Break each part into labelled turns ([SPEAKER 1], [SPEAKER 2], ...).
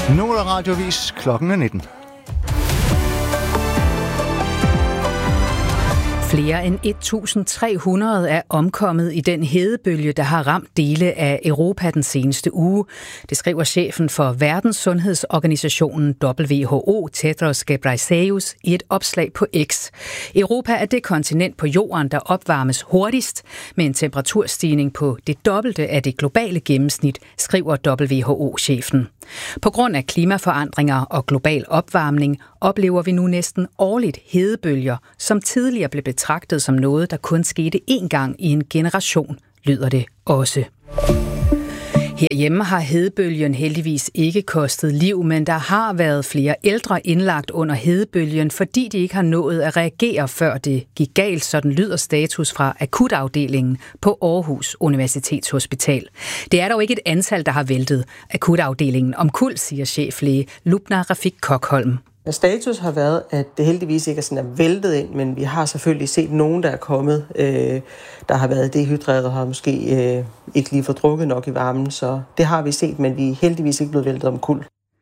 [SPEAKER 1] Nu er radiovis klokken er 19.
[SPEAKER 2] Flere end 1.300 er omkommet i den hedebølge, der har ramt dele af Europa den seneste uge. Det skriver chefen for Verdenssundhedsorganisationen WHO, Tedros Ghebreyesus, i et opslag på X. Europa er det kontinent på jorden, der opvarmes hurtigst, med en temperaturstigning på det dobbelte af det globale gennemsnit, skriver WHO-chefen. På grund af klimaforandringer og global opvarmning oplever vi nu næsten årligt hedebølger, som tidligere blev betragtet som noget, der kun skete én gang i en generation, lyder det også. Herhjemme har hedebølgen heldigvis ikke kostet liv, men der har været flere ældre indlagt under hedebølgen, fordi de ikke har nået at reagere, før det gik galt, sådan lyder status fra akutafdelingen på Aarhus Universitetshospital. Det er dog ikke et antal, der har væltet akutafdelingen omkuld, siger cheflæge Lubna Rafik Kokholm.
[SPEAKER 3] Status har været, at det heldigvis ikke er sådan væltet ind, men vi har selvfølgelig set nogen, der er kommet, der har været dehydreret og har måske ikke lige fået drukket nok i varmen. Så det har vi set, men vi er heldigvis ikke blevet væltet omkuld.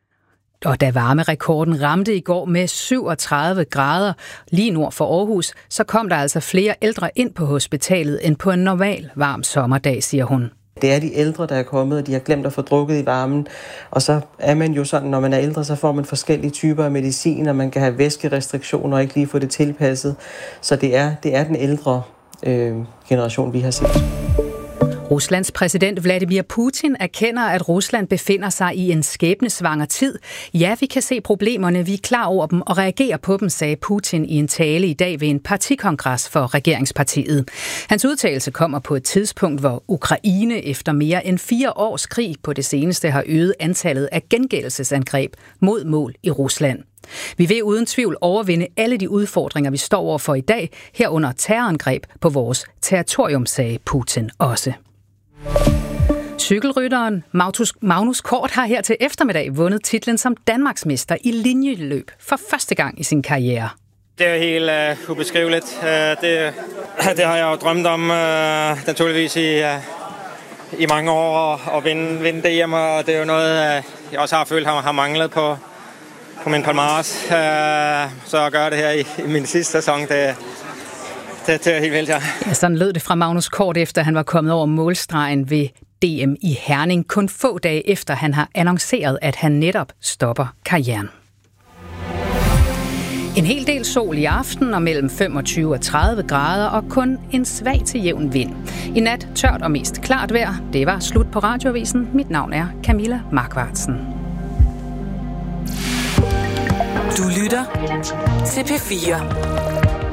[SPEAKER 2] Og da varmerekorden ramte i går med 37 grader lige nord for Aarhus, så kom der altså flere ældre ind på hospitalet end på en normal varm sommerdag, siger hun.
[SPEAKER 3] Det er de ældre, der er kommet, og de har glemt at få drukket i varmen. Og så er man jo sådan, når man er ældre, så får man forskellige typer af medicin, og man kan have væskerestriktioner og ikke lige få det tilpasset. Så det er den ældre generation, vi har set.
[SPEAKER 2] Ruslands præsident Vladimir Putin erkender, at Rusland befinder sig i en skæbnesvanger tid. Ja, vi kan se problemerne, vi er klar over dem og reagerer på dem, sagde Putin i en tale i dag ved en partikongres for regeringspartiet. Hans udtalelse kommer på et tidspunkt, hvor Ukraine efter mere end 4 års krig på det seneste har øget antallet af gengældelsesangreb mod mål i Rusland. Vi vil uden tvivl overvinde alle de udfordringer, vi står overfor i dag, herunder terrorangreb på vores territorium, sagde Putin også. Cykelrytteren Magnus Kort har her til eftermiddag vundet titlen som Danmarksmester i linjeløb for første gang i sin karriere.
[SPEAKER 4] Det er helt ubeskriveligt. Det har jeg jo drømt om naturligvis i mange år at vinde DM, og det er jo noget, jeg også har følt har manglet på min palmares. Så at gøre det her i min sidste sæson, det er helt vildt, ja.
[SPEAKER 2] Sådan lød det fra Magnus Kort, efter han var kommet over målstregen ved DM i Herning, kun få dage efter han har annonceret, at han netop stopper karrieren. En hel del sol i aften og mellem 25 og 30 grader og kun en svag til jævn vind. I nat tørt og mest klart vejr. Det var slut på Radioavisen. Mit navn er Camilla Markvartsen.
[SPEAKER 5] Du lytter til P4.